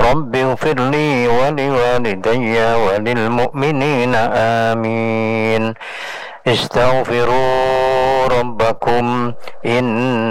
رب اغفر لي ولوالدي وللمؤمنين آمين. استغفروا ربكم إن